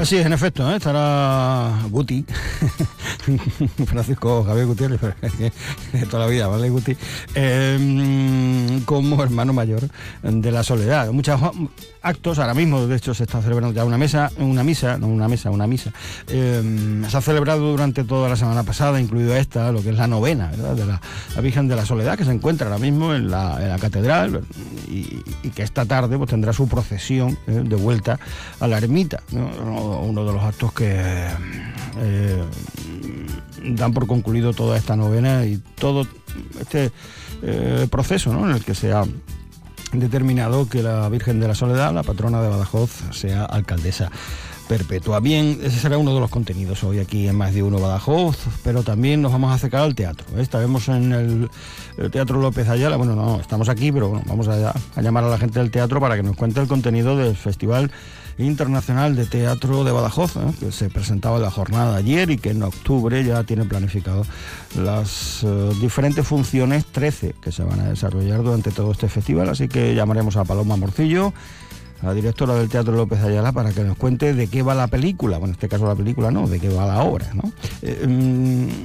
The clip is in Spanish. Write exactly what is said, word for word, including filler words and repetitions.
Así es, en efecto, ¿eh? Estará Guti, Francisco Javier Gutiérrez, de toda la vida, ¿vale, Guti? Eh, como hermano mayor de la Soledad. Muchos actos, ahora mismo, de hecho, se está celebrando ya una mesa, una misa, no una mesa, una misa. Eh, se ha celebrado durante toda la semana pasada, incluido esta, lo que es la novena, ¿verdad? De la, la Virgen de la Soledad, que se encuentra ahora mismo en la, en la catedral y, y que esta tarde pues tendrá su procesión eh, de vuelta a la ermita, ¿no? Uno de los actos que eh, dan por concluido toda esta novena y todo este eh, proceso, ¿no? En el que se ha determinado que la Virgen de la Soledad, la patrona de Badajoz, sea alcaldesa perpetua. Bien, ese será uno de los contenidos hoy aquí en Más de Uno Badajoz, pero también nos vamos a acercar al teatro. Estaremos en el, el Teatro López Ayala. Bueno, no, estamos aquí, pero bueno, vamos a, a llamar a la gente del teatro para que nos cuente el contenido del Festival Internacional de Teatro de Badajoz, ¿eh? Que se presentaba en la jornada ayer y que en octubre ya tiene planificado las uh, diferentes funciones, trece, que se van a desarrollar durante todo este festival. Así que llamaremos a Paloma Morcillo, la directora del Teatro López Ayala, para que nos cuente de qué va la película. Bueno, en este caso la película no, de qué va la obra, ¿no? Eh,